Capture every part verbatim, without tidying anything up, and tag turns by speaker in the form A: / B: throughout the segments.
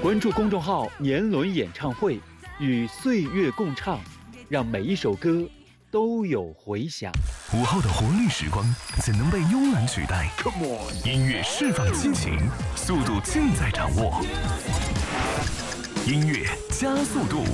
A: 关注公众号“年轮演唱会”，与岁月共唱，让每一首歌都有回响。
B: 午后的活力时光怎能被慵懒取代？
A: Come on，
B: 音乐释放激情，速度尽在掌握。音乐加速度。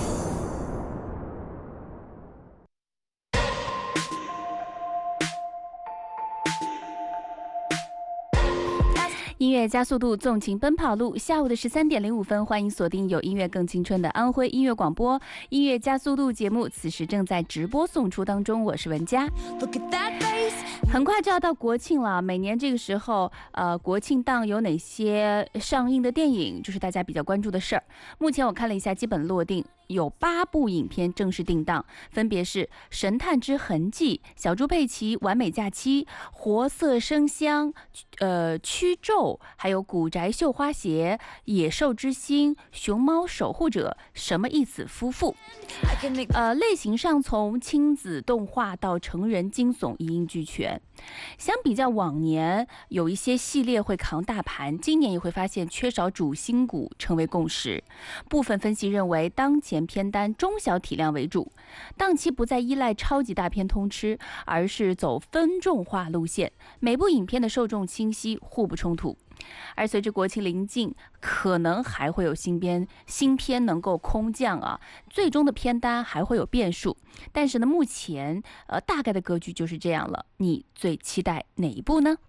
C: 音乐加速度，纵情奔跑路。下午的十三点零五分，欢迎锁定有音乐更青春的安徽音乐广播音乐加速度节目，此时正在直播送出当中。我是文佳。很快就要到国庆了，每年这个时候，呃，国庆档有哪些上映的电影，就是大家比较关注的事儿。目前我看了一下，基本落定。有八部影片正式定档，分别是《神探之痕迹》、小猪佩奇、完美假期、活色生香、呃驱咒，还有古宅绣花鞋、野兽之心、熊猫守护者、什么意思夫妇。呃，类型上从亲子动画到成人惊悚一应俱全。相比较往年，有一些系列会扛大盘，今年也会发现缺少主心骨成为共识。部分分析认为，当前片单中小体量为主，档期不再依赖超级大片通吃，而是走分众化路线，每部影片的受众清晰，互不冲突。而随着国庆临近，可能还会有新片新片能够空降啊，最终的片单还会有变数。但是呢，目前呃大概的格局就是这样了。你最期待哪一部呢？